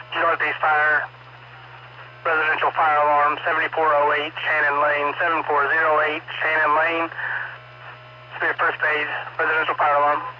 Northeast Fire, residential fire alarm, 7408 Shannon Lane, 7408 Shannon Lane. Spirit first aid, residential fire alarm.